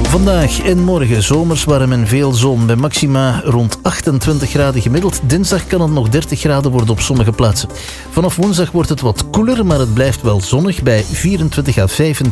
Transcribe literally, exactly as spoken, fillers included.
Vandaag en morgen zomers warm en veel zon. Bij maxima rond achtentwintig graden gemiddeld. Dinsdag kan het nog dertig graden worden op sommige plaatsen. Vanaf woensdag wordt het wat koeler, maar het blijft wel zonnig bij vierentwintig à vijfentwintig